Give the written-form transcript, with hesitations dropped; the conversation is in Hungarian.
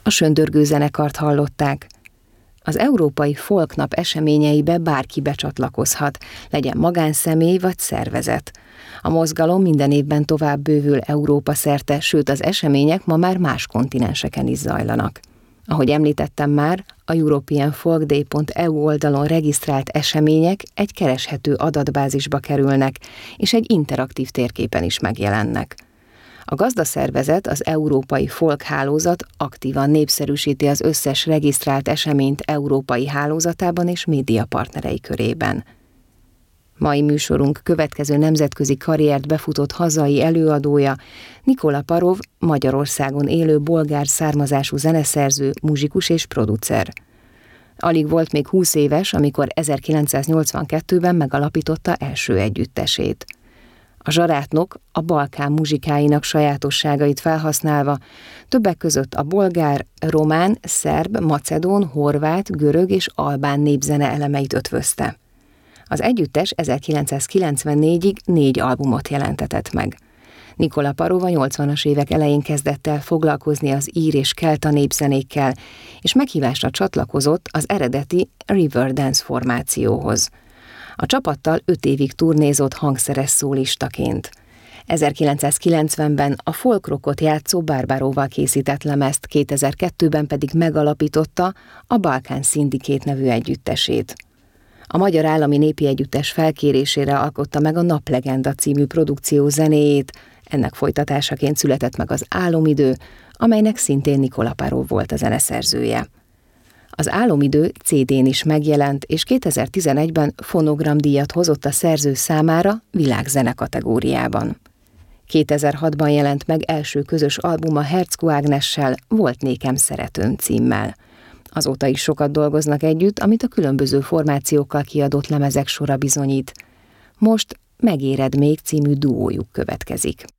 A Söndörgő zenekart hallották. Az Európai Folknap eseményeibe bárki becsatlakozhat, legyen magánszemély vagy szervezet. A mozgalom minden évben tovább bővül Európa szerte, sőt az események ma már más kontinenseken is zajlanak. Ahogy említettem már, a europeanfolkday.eu oldalon regisztrált események egy kereshető adatbázisba kerülnek, és egy interaktív térképen is megjelennek. A gazdaszervezet, az Európai Folk Hálózat aktívan népszerűsíti az összes regisztrált eseményt európai hálózatában és médiapartnerei körében. Mai műsorunk következő nemzetközi karriert befutott hazai előadója Nikola Parov, Magyarországon élő bolgár származású zeneszerző, muzsikus és producer. Alig volt még 20 éves, amikor 1982-ben megalapította első együttesét. A Zsarátnok a Balkán muzsikáinak sajátosságait felhasználva többek között a bolgár, román, szerb, macedón, horvát, görög és albán népzene elemeit ötvözte. Az együttes 1994-ig 4 albumot jelentetett meg. Nikola Parov a 80-as évek elején kezdett el foglalkozni az ír és kelta népzenékkel, és meghívásra csatlakozott az eredeti Riverdance formációhoz. A csapattal 5 évig turnézott hangszeres szólistaként. 1990-ben a folkrockot játszó Barbáróval készített lemezt, 2002-ben pedig megalapította a Balkán Syndicate nevű együttesét. A Magyar Állami Népi Együttes felkérésére alkotta meg a Naplegenda című produkció zenéjét, ennek folytatásaként született meg az Álomidő, amelynek szintén Nikola Parov volt a zeneszerzője. Az Álomidő CD-n is megjelent, és 2011-ben fonogramdíjat hozott a szerző számára világzene kategóriában. 2006-ban jelent meg első közös albuma Herczko Ágnessel, Volt nékem szeretőm címmel. Azóta is sokat dolgoznak együtt, amit a különböző formációkkal kiadott lemezek sora bizonyít. Most Megéred még című duójuk következik.